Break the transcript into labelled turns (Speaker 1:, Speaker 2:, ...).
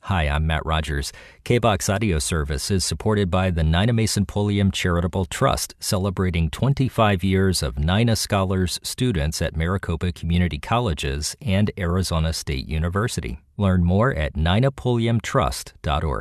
Speaker 1: Hi, I'm Matt Rogers. KBOX audio service is supported by the Nina Mason Pulliam Charitable Trust, celebrating 25 years of Nina Scholars students at Maricopa Community Colleges and Arizona State University. Learn more at ninapulliamtrust.org.